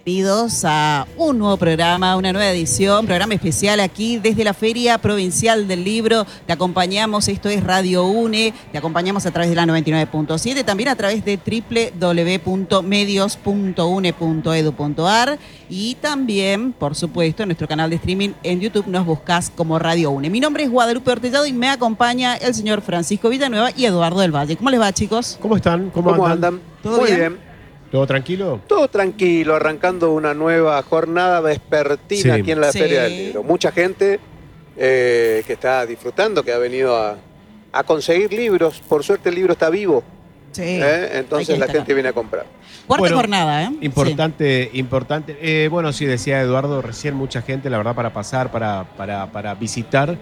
Bienvenidos a un nuevo programa, una nueva edición, programa especial aquí desde la Feria Provincial del Libro. Te acompañamos, esto es Radio UNE, te acompañamos a través de la 99.7, también a través de www.medios.une.edu.ar y también, por supuesto, en nuestro canal de streaming en YouTube nos buscas como Radio UNE. Mi nombre es Guadalupe Ortellado y me acompaña el señor Francisco Villanueva y Eduardo del Valle. ¿Cómo les va, chicos? ¿Cómo están? ¿Cómo andan? ¿Todo Muy bien? bien. ¿Todo tranquilo? Todo tranquilo, arrancando una nueva jornada vespertina Sí. aquí en la Sí. Feria del Libro. Mucha gente que está disfrutando, que ha venido a conseguir libros. Por suerte el libro está vivo, Sí. entonces Hay que la estar. gente viene a comprar. Fuerte Bueno, jornada, ¿eh? Importante. Bueno, sí, decía Eduardo, recién mucha gente, la verdad, para pasar, para visitar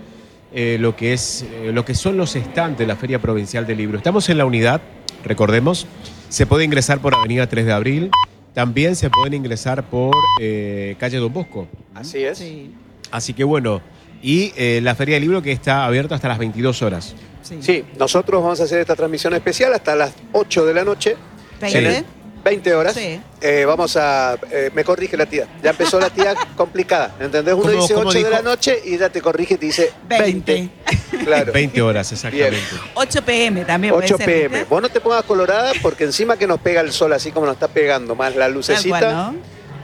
lo que son los stands de la Feria Provincial del Libro. Estamos en la unidad, recordemos, se puede ingresar por Avenida 3 de Abril, también se pueden ingresar por calle Don Bosco. Así es. Sí. Así que bueno, y la Feria del Libro que está abierta hasta las 22 horas. Sí, nosotros vamos a hacer esta transmisión especial hasta las 8 de la noche. 20. 20 horas. Sí. Vamos a... me corrige la tía. Ya empezó la tía complicada, ¿entendés? Uno dice ¿Cómo 8 de dijo? la noche y ya te corrige y te dice 20. Claro. 20 horas, exactamente. 8 p.m. también 8 puede ser, p.m. ¿viste? Vos no te pongas colorada porque encima que nos pega el sol así como nos está pegando, más la lucecita. Tal cual, ¿no?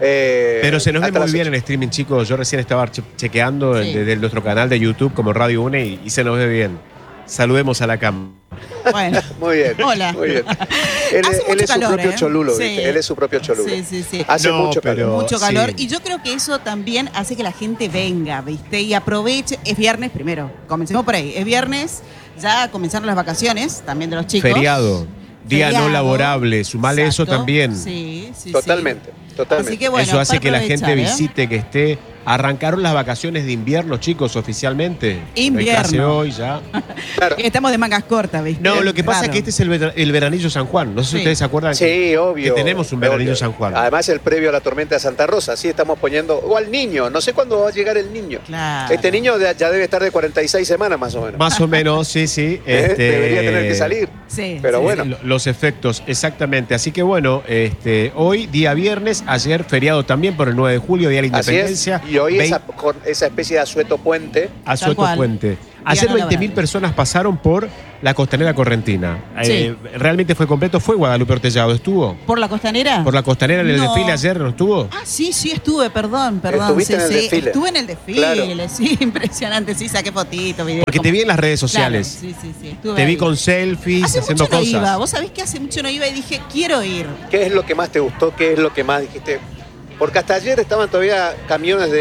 Pero se nos ve hasta muy las bien 8. en streaming, chicos. Yo recién estaba chequeando Sí. desde nuestro canal de YouTube como Radio UNE y se nos ve bien. Saludemos a la cam. Bueno. Muy bien. Hola. Muy bien. Él Hace mucho es su calor, propio ¿eh? cholulo, Sí. ¿viste? Él es su propio cholulo. Sí. Hace No, mucho pero- calor. Mucho calor. sí. Y yo creo que eso también hace que la gente venga, ¿viste? Y aproveche. Es viernes primero. Comencemos por ahí. Es viernes. Ya comenzaron las vacaciones también de los chicos. Feriado. Día Feriado. no laborable. Sumale eso Exacto. también. Sí. Totalmente. Así que bueno, eso hace para que la aprovechar, gente ¿eh? visite, que esté. Arrancaron las vacaciones de invierno, chicos, oficialmente. Invierno. No hay clase hoy ya. Claro. Estamos de mangas cortas, ¿viste? No, lo que pasa Claro. es que este es el veranillo San Juan. No sé si Sí. ustedes se acuerdan Sí, obvio. que tenemos un veranillo obvio. San Juan. Además, el previo a la tormenta de Santa Rosa. Sí, estamos poniendo. O al niño. No sé cuándo va a llegar el niño. Claro. Este niño ya debe estar de 46 semanas más o menos. Más o menos, sí. Debería tener que salir. Sí. Pero sí. bueno. Los efectos, exactamente. Así que bueno, hoy, día viernes, ayer feriado también por el 9 de julio, Día de la Así es. Independencia. Y hoy con esa especie de asueto puente. Asueto cual. Puente. Ayer no 20.000 laborable. personas pasaron por la Costanera Correntina. Sí. Realmente fue completo. ¿Fue Guadalupe Ortellado? ¿Estuvo? ¿Por la costanera? ¿Por la Costanera en el No. desfile ayer no estuvo? Ah, sí, estuve, perdón. ¿Estuviste en el desfile? Estuve en el desfile, Claro. sí, impresionante, sí, saqué fotitos, videos. Porque te vi en las redes sociales. Claro, sí, estuve Te vi ahí. con selfies, Hace haciendo mucho no cosas. iba, vos sabés que hace mucho no iba y dije, quiero ir. ¿Qué es lo que más te gustó? ¿Qué es lo que más dijiste? Porque hasta ayer estaban todavía camiones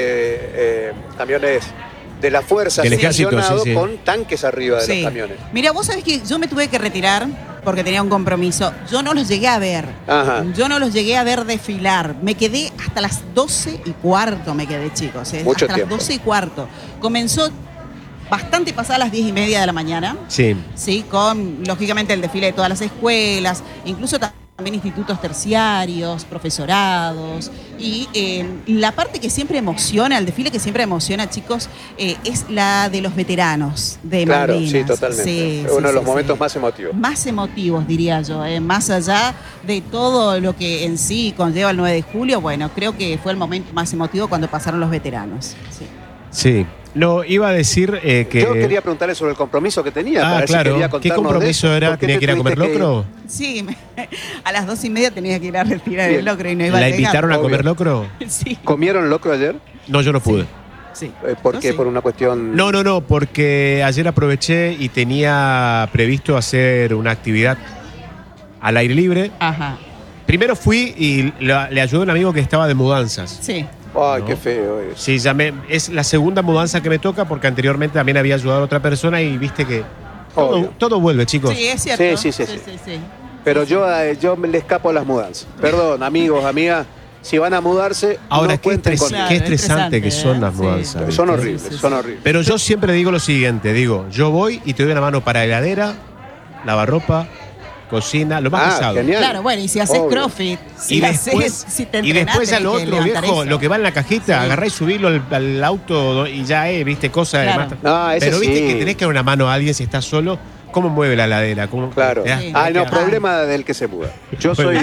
de la fuerza Del ejército, estacionados sí. con tanques arriba de Sí. los camiones. Mira, vos sabés que yo me tuve que retirar porque tenía un compromiso. Yo no los llegué a ver. Ajá. Yo no los llegué a ver desfilar. Me quedé hasta las 12:15, me quedé, chicos. Mucho hasta tiempo. las 12:15. Comenzó bastante pasadas las 10:30 de la mañana. Sí. Sí, con lógicamente el desfile de todas las escuelas, incluso también institutos terciarios, profesorados. Y la parte que siempre emociona, el desfile que siempre emociona, chicos, es la de los veteranos de Claro, Malvinas. sí, totalmente. Sí, Es uno de sí, los sí, momentos sí. más emotivos. Más emotivos, diría yo, más allá de todo lo que en sí conlleva el 9 de julio, bueno, creo que fue el momento más emotivo cuando pasaron los veteranos. Sí. Sí. No, iba a decir que... Yo quería preguntarle sobre el compromiso que tenía. para ver si claro. quería ¿Qué contarnos de compromiso eso. era? ¿Por qué ¿Tenía te que ir a comer tuviste que ir? locro? Sí, a las 2:30 tenía que ir a retirar Bien. el locro y no iba a ¿La llegar. invitaron a Obvio. comer locro? Sí, ¿Comieron locro ayer? No, yo no pude. sí. ¿Por Yo qué? sí. ¿Por una cuestión...? No, porque ayer aproveché y tenía previsto hacer una actividad al aire libre. Ajá, Primero fui y le ayudé a un amigo que estaba de mudanzas. sí. Ay, No. qué feo es. Sí, es la segunda mudanza que me toca porque anteriormente también había ayudado a otra persona y viste que Obvio. todo vuelve, chicos. Sí, es cierto. Sí. Pero yo me le escapo a las mudanzas. Perdón, amigos, amigas, si van a mudarse, Ahora, no cuenten con Claro, qué es estresante que son las Sí. mudanzas. Son ¿viste? horribles, Sí, sí, son sí. horribles. Pero yo siempre digo lo siguiente, yo voy y te doy una mano para heladera, lavarropa, cocina, lo más pesado. genial. Claro, bueno, y si haces Obvio. CrossFit, si Y después, si te y entrenás, después a lo tenés que otro, levantar viejo, eso. lo que va en la cajita, Sí. agarrá y subirlo al auto y ya viste, cosas Claro. además. No, ese Pero viste sí. que tenés que dar una mano a alguien si estás solo, ¿cómo mueve la heladera? ¿Cómo, Claro. te das- Sí. Ay, no, Ah. problema del que se muda. Yo soy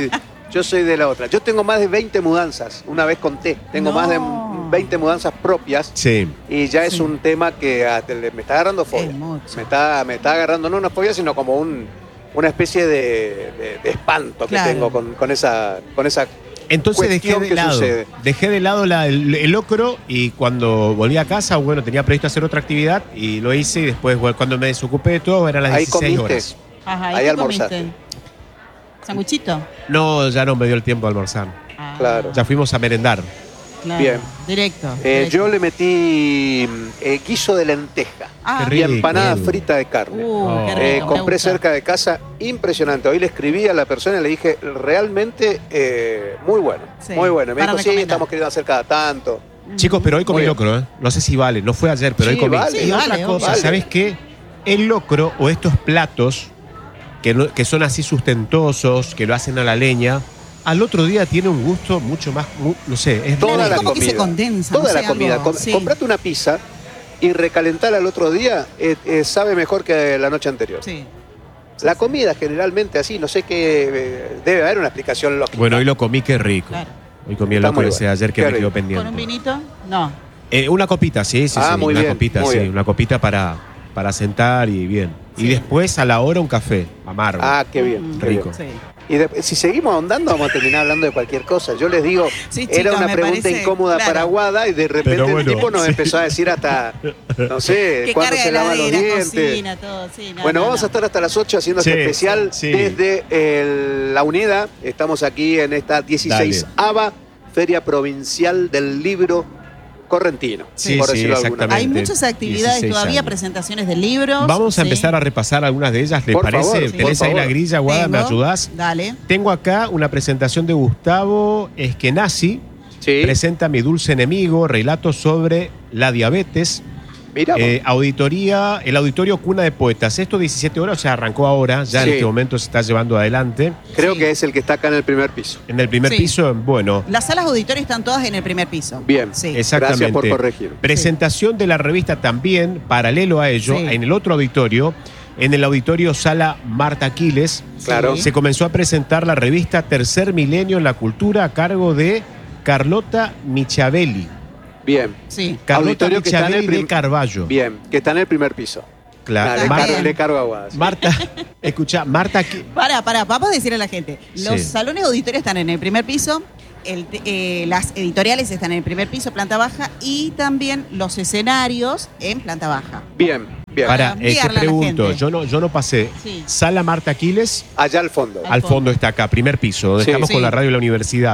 Yo soy de la otra. Yo tengo más de 20 mudanzas. Una vez conté. Tengo más de 20 mudanzas propias. Sí. Y ya es Sí. un tema que me está agarrando fobia. Es mucho. Me está agarrando, no una fobia, sino como una especie de espanto Claro. que tengo con esa Entonces cuestión que sucede. dejé de lado el locro y cuando volví a casa, bueno, tenía previsto hacer otra actividad y lo hice y después bueno, cuando me desocupé de todo eran las Ahí 16 comiste. horas. Ajá, ¿y Ahí qué almorzaste. comiste? ¿Sanguchito? No, ya no me dio el tiempo de almorzar. Ah, Claro. Ya fuimos a merendar. claro. Bien. Directo. Yo le metí guiso de lenteja Ah, Qué y rico. empanada frita de carne. qué rico, me Compré gusta. cerca de casa, impresionante. Hoy le escribí a la persona y le dije, realmente muy bueno, Sí, muy bueno. Me para dijo, sí, recomendar. estamos queriendo hacer cada tanto. Chicos, pero hoy comí Muy bien. locro, ¿eh? No sé si vale, no fue ayer, pero Sí, hoy comí. vale. Y Sí, otra vale, cosa, vale. ¿sabes qué? El locro o estos platos que son así sustentosos, que lo hacen a la leña, al otro día tiene un gusto mucho más, no sé, es Toda Claro, la es como que comida. se condensa. Toda no sé, la comida. algo- sí. Comprate una pizza y recalentala al otro día, sabe mejor que la noche anterior. Sí. La comida generalmente así, no sé qué, debe haber una explicación lógica. Bueno, hoy lo comí, qué rico. Claro. Hoy comí el Está locro muy ese bueno. ayer que Qué me quedó rico. pendiente. ¿Con un vinito? No. Una copita, sí, Ah, muy una bien, copita, muy sí, bien. una copita para sentar y bien. Sí. Y después a la hora un café, amargo. Ah, qué bien. qué Rico. bien. Sí. Y si seguimos ahondando, vamos a terminar hablando de cualquier cosa. Yo les digo, Sí, era chicos, una me pregunta parece, incómoda claro. para Aguada y de repente Pero el bueno, tipo nos sí. empezó a decir hasta, no sé, Que cuándo carga se lava los heladera, dientes. cocina, todo. Sí, no, Bueno, no, vamos no. a estar hasta las 8 haciendo este Sí, especial sí. desde la UNEDA. Estamos aquí en esta 16ª Feria Provincial del Libro Correntino, Sí, por sí, decirlo de alguna exactamente. Hay muchas actividades 16 todavía, años. presentaciones de libros. Vamos a sí. empezar a repasar algunas de ellas, ¿les Por parece? favor, sí. ¿Tenés por ahí la favor. grilla, Guada? ¿Me Tengo. ayudás? Dale. Tengo acá una presentación de Gustavo Eskenazi. Sí, Presenta Mi Dulce Enemigo, relatos sobre la diabetes. mira, El auditorio Cuna de Poetas. Esto 17 horas, o sea, arrancó ahora, ya Sí. en este momento se está llevando adelante. creo sí. que es el que está acá en el primer piso. En el primer Sí. piso, bueno, Las salas auditorias están todas en el primer piso. Bien, Sí. exactamente. gracias por corregir. Presentación de la revista también, paralelo a ello, Sí. en el otro auditorio, en el auditorio Sala Marta Aquiles, Claro. Sí. se comenzó a presentar la revista Tercer Milenio en la Cultura a cargo de Carlota Michavelli. Bien, Sí. Carlota Auditorio que está en el Michavelli de prim- Carballo. bien, que está en el primer piso. Claro. Le, Marta- cargo, le cargo a Aguada. sí. Marta, escucha, Marta, Para, vamos a decirle a la gente. Los Sí. salones auditorios están en el primer piso, las editoriales están en el primer piso, planta baja, y también los escenarios en planta baja. Bien, bien. para, te guiarle a la pregunto, gente. yo no pasé. Sí. Sala Marta Aquiles, Allá al fondo. Al al fondo. fondo está acá, primer piso, donde Sí. estamos Sí. con la radio de la universidad.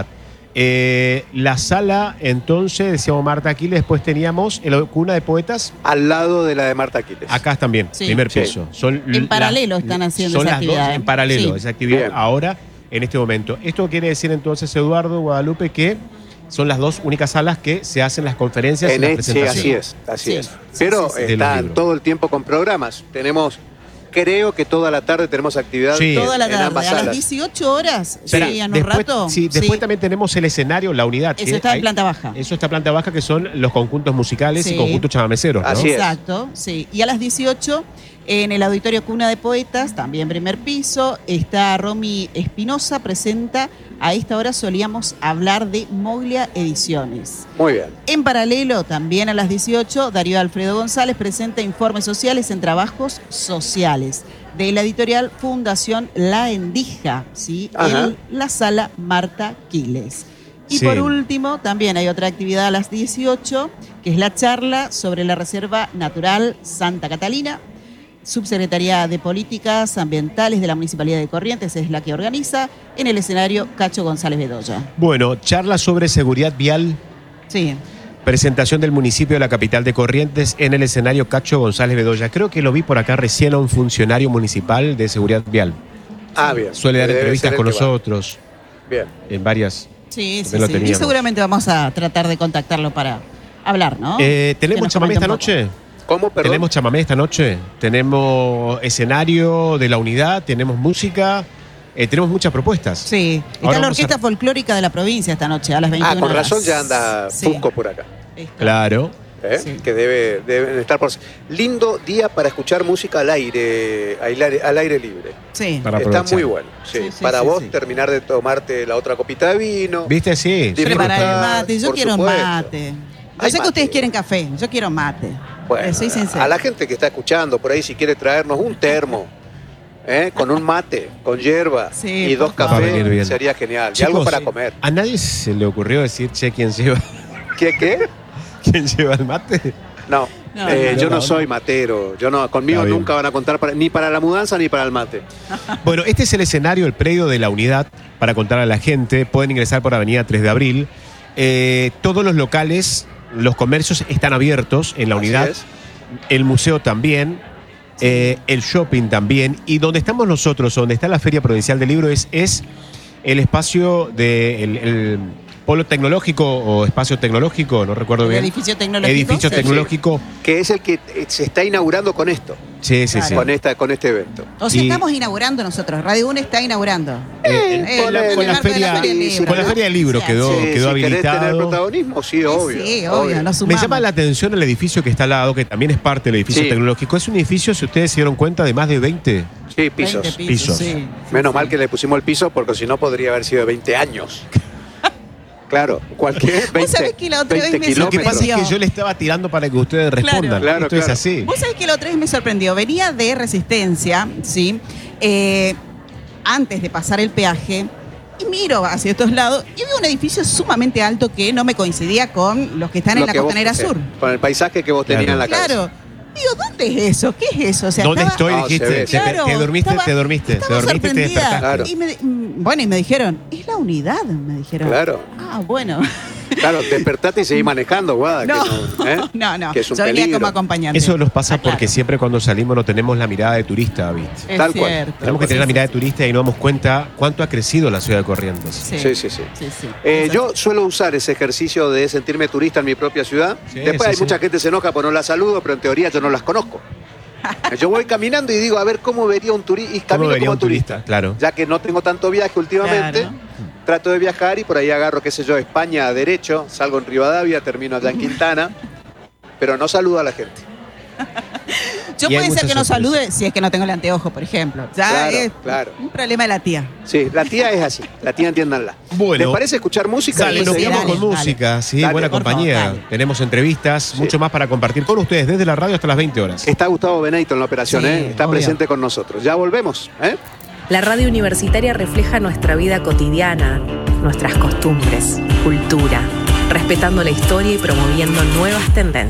La sala, entonces, decíamos Marta Aquiles, después teníamos el Cuna de Poetas, Al lado de la de Marta Aquiles. acá también, Sí. primer Sí. piso. Son En paralelo están haciendo son esa las actividad, dos en ¿eh? paralelo, Sí. esa actividad Bien. ahora, en este momento. Esto quiere decir entonces, Eduardo, Guadalupe, que son las dos únicas salas que se hacen las conferencias y las Sí, presentaciones. así Sí. es. Sí, Pero sí, sí. De los están libros. todo el tiempo con programas. Creo que toda la tarde tenemos actividad Sí. Toda la en tarde, ambas a las salas. 18 horas, Espera, sí, en un después, rato. sí, después también tenemos el escenario, la unidad. Eso que está en hay- planta baja. Eso está en planta baja, que son los conjuntos musicales Sí. y conjuntos chamameceros, ¿no? Así es. Exacto, sí. Y a las 18, en el auditorio Cuna de Poetas, también primer piso, está Romy Espinosa, presenta, a esta hora solíamos hablar de Moglia Ediciones. Muy bien. En paralelo, también a las 18, Darío Alfredo González presenta informes sociales en trabajos sociales de la editorial Fundación La Endija, ¿sí? Ajá. En la sala Marta Quiles. Y Sí. por último, también hay otra actividad a las 18, que es la charla sobre la Reserva Natural Santa Catalina. Subsecretaría de Políticas Ambientales de la Municipalidad de Corrientes es la que organiza, en el escenario Cacho González Bedoya. Bueno, charla sobre seguridad vial. Sí. Presentación del municipio de la capital de Corrientes en el escenario Cacho González Bedoya. Creo que lo vi por acá recién a un funcionario municipal de seguridad vial. Ah, bien. Suele dar Debe entrevistas ser el con que va. nosotros Bien. en varias. Sí, sí, También lo sí. Y teníamos. seguramente vamos a tratar de contactarlo para hablar, ¿no? Que ¿Tenemos nos chamamé comente esta un poco. noche? ¿Cómo, perdón? Tenemos chamamé esta noche. Tenemos escenario de la unidad, tenemos música, tenemos muchas propuestas. Sí. Está Ahora la vamos Orquesta Folclórica de la provincia esta noche, a las 21 Ah, con horas. razón ya anda Sí. Fusco por acá. Está. Claro. Sí. que deben estar por... Lindo día para escuchar música al aire libre. Sí. Para Está aprovechar. muy bueno. Sí. Sí, sí, para sí, vos sí. terminar de tomarte la otra copita de vino. ¿Viste? Sí. Preparar el disfrutar, mate. Yo por quiero supuesto. mate. Yo Hay sé que mate. ustedes quieren café. Yo quiero mate. Bueno, Soy sincera. a la gente que está escuchando por ahí, si quiere traernos un termo, con un mate, con hierba Sí, y dos por favor. Va a venir bien. cafés, sería genial. Y Chicos, algo para comer. ¿A nadie se le ocurrió decir, che, quién lleva el mate? No, No, yo no. no soy matero. Conmigo Está bien. nunca van a contar ni para la mudanza ni para el mate. Bueno, este es el escenario, el predio de la unidad, para contar a la gente. Pueden ingresar por Avenida 3 de Abril. Todos los locales, los comercios están abiertos en la Así unidad. es. El museo también. El shopping también. Y donde estamos nosotros, donde está la Feria Provincial del Libro, es el espacio del polo tecnológico o espacio tecnológico, no recuerdo El bien. edificio tecnológico. Edificio Sí. tecnológico. Que es el que se está inaugurando con esto, Sí, sí, Claro. sí. con este evento. O sea, Y- estamos inaugurando nosotros. Radio 1 está inaugurando. Con el la marco de la feria Feria del Libro, con la ¿no? Feria del Libro Sí, quedó, Sí, quedó si querés tener habilitado. protagonismo, sí, obvio. Sí, obvio. Nos Me sumamos. llama la atención el edificio que está al lado, que también es parte del edificio Sí. tecnológico. Es un edificio, si ustedes se dieron cuenta, de más de 20. Sí, pisos. 20 Pisos. Sí. Menos mal que le pusimos el piso porque si no podría haber sido de 20 años. Claro, cualquier 20, sabés que la otra vez 20 me Lo que kilómetros. pasa es que yo le estaba tirando para que ustedes respondan. Claro, Esto es claro. así. Vos sabés que la otra vez me sorprendió. Venía de Resistencia, ¿sí? Antes de pasar el peaje, y miro hacia estos lados y veo un edificio sumamente alto que no me coincidía con los que están en Lo la que vos- Costanera Sur. Con el paisaje que vos Claro. tenías en la cabeza. Claro. Digo, ¿dónde es eso? ¿Qué es eso? O sea, ¿Dónde estaba- estoy? No, se Dijiste. ve. Claro, te dormiste, estaba- te dormiste. Te estaba dormiste y te sorprendida. despertaste. Claro. Bueno, y me dijeron, es la unidad, me dijeron. Claro. Ah, bueno. Claro, despertate y seguí manejando, Guada. No, que no. Que es un Yo venía peligro. como acompañante. Eso nos pasa Ah, claro. porque siempre cuando salimos no tenemos la mirada de turista, David. Es Tal cual. cierto. Tenemos que tener la mirada de turista y nos damos cuenta cuánto ha crecido la ciudad de Corrientes. Sí, Sí, sí, sí. sí. Yo suelo usar ese ejercicio de sentirme turista en mi propia ciudad. Sí, Después sí, hay sí. mucha gente que se enoja porque no la saludo, pero en teoría yo no las conozco. Yo voy caminando y digo, a ver cómo vería un turista. Y ¿Cómo camino vería como un turista? Claro. Ya que no tengo tanto viaje últimamente, Claro. trato de viajar y por ahí agarro, qué sé yo, España a derecho, salgo en Rivadavia, termino allá en Quintana, pero no saludo a la gente. Yo Y hay puede ser muchas que no sorpresas. salude si es que no tengo el anteojo, por ejemplo. Ya Claro, es claro. un problema de la tía. Sí, la tía es así, la tía entiéndanla. Bueno. ¿Les parece escuchar música? Dale, nos Sí, quedamos dale, con dale. música, sí, Dale, buena por favor, compañía. dale. Tenemos entrevistas, mucho más para compartir con ustedes desde la radio hasta las 20 horas. Está Gustavo Benedito en la operación, Sí, está obvio. presente con nosotros. Ya volvemos, ¿eh? La radio universitaria refleja nuestra vida cotidiana, nuestras costumbres, cultura, respetando la historia y promoviendo nuevas tendencias.